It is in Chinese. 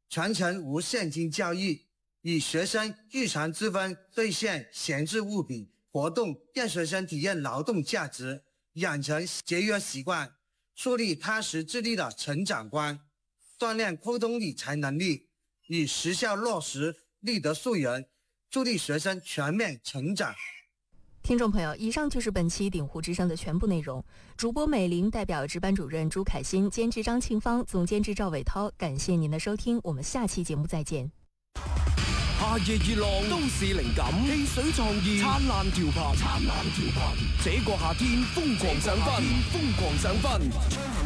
传承无现金交易，以学生日常积分兑现闲置物品活动，让学生体验劳动价值，养成节约习惯，树立踏实自立的成长观，锻炼沟通理财能力，以实效落实立德树人，助力学生全面成长。 听众朋友，以上就是本期鼎湖之声的全部内容。主播美玲代表值班主任朱凯欣，监制张庆芳，总监制赵伟涛，感謝您的收聽，我們下期節目再見。 夏夜熱浪，都市靈感，汽水創意，燦爛調頻，這個夏天瘋狂上分，瘋狂上分。